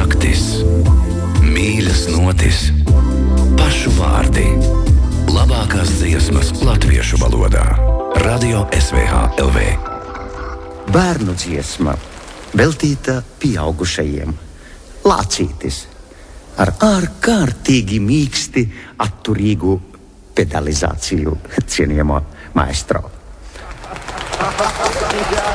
saktis, mīļas notis, pašu vārdi, labākās dziesmas latviešu valodā. Radio SVH LV. Bērnu dziesma veltīta pieaugušajiem. Lācītis ar ārkārtīgi mīksti atturīgu pedalizāciju, cienījamo maestro.